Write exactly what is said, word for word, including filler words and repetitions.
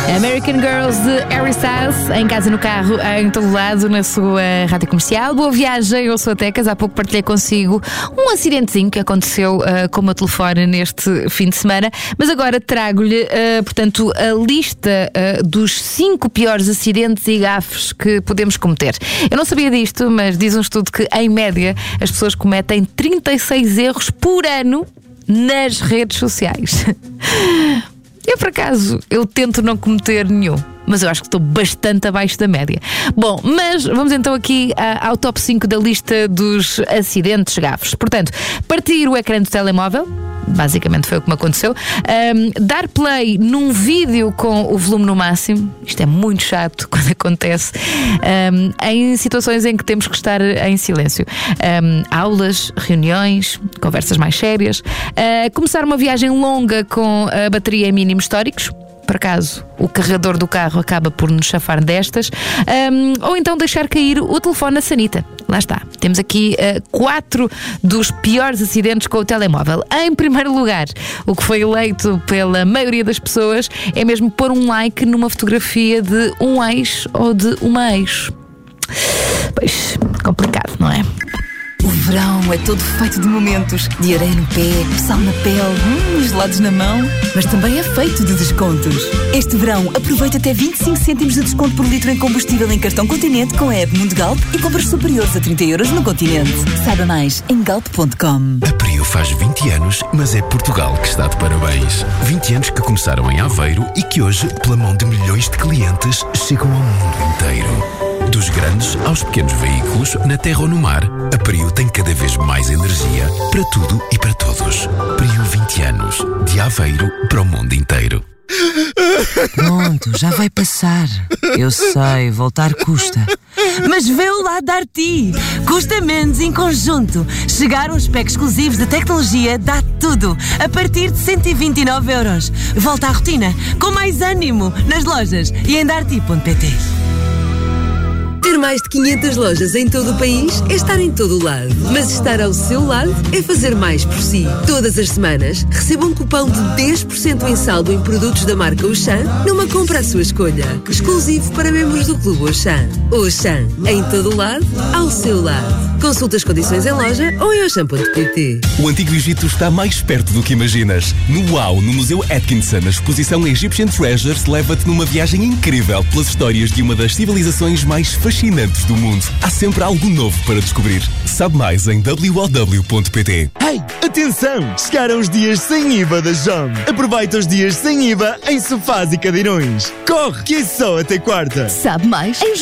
American Girls de Harry Styles, em casa, no carro, em todo lado, na sua rádio comercial. Boa viagem, eu sou a Tecas. Há pouco partilhei consigo um acidentezinho que aconteceu uh, com o meu telefone neste fim de semana. Mas agora trago-lhe, uh, portanto, a lista uh, dos cinco piores acidentes e gafes que podemos cometer. Eu não sabia disto, mas diz um estudo que, em média, as pessoas cometem trinta e seis erros por ano nas redes sociais. Eu, por acaso, eu tento não cometer nenhum, mas eu acho que estou bastante abaixo da média. Bom, mas vamos então aqui ao top cinco da lista dos acidentes gafes. Portanto, partir o ecrã do telemóvel, basicamente foi o que me aconteceu. Um, dar play num vídeo com o volume no máximo, isto é muito chato quando acontece, um, em situações em que temos que estar em silêncio. Um, aulas, reuniões, conversas mais sérias. Uh, começar uma viagem longa com a bateria em mínimos históricos. Por acaso, o carregador do carro acaba por nos chafar destas. Um, ou então deixar cair o telefone na sanita. Lá está. Temos aqui uh, quatro dos piores acidentes com o telemóvel. Em primeiro lugar, o que foi eleito pela maioria das pessoas é mesmo pôr um like numa fotografia de um ex ou de uma ex. Pois, complicado, não é? O verão é todo feito de momentos, de areia no pé, sal na pele, hum, gelados na mão, mas também é feito de descontos. Este verão aproveita até vinte e cinco cêntimos de desconto por litro em combustível em cartão Continente com a app Mundo Galp e compras superiores a trinta euros no Continente. Saiba mais em galp ponto com. A Prio faz vinte anos, mas é Portugal que está de parabéns. vinte anos que começaram em Aveiro e que hoje, pela mão de milhões de clientes, chegam ao mundo inteiro. Dos grandes aos pequenos veículos, na terra ou no mar, a Prio tem cada vez mais energia para tudo e para todos. Prio vinte anos, de Aveiro para o mundo inteiro. Pronto, já vai passar. Eu sei, voltar custa. Mas vê o lado da Arti. Custa menos em conjunto. Chegaram os packs exclusivos de tecnologia, dá tudo, a partir de cento e vinte e nove euros. Volta à rotina, com mais ânimo, nas lojas e em darti ponto pt. Ter mais de quinhentas lojas em todo o país é estar em todo o lado. Mas estar ao seu lado é fazer mais por si. Todas as semanas, receba um cupom de dez por cento em saldo em produtos da marca Auchan numa compra à sua escolha. Exclusivo para membros do Clube Auchan. Auchan, em todo o lado, ao seu lado. Consulte as condições em loja ou em auchan ponto pt. O Antigo Egito está mais perto do que imaginas. No UAU, no Museu Atkinson, a exposição Egyptian Treasures leva-te numa viagem incrível pelas histórias de uma das civilizações mais fascinantes do mundo. Há sempre algo novo para descobrir. Sabe mais em w o w ponto pt. Hey, atenção! Chegaram os dias sem I V A da Jom. Aproveita os dias sem I V A em sofás e cadeirões. Corre, que é só até quarta. Sabe mais em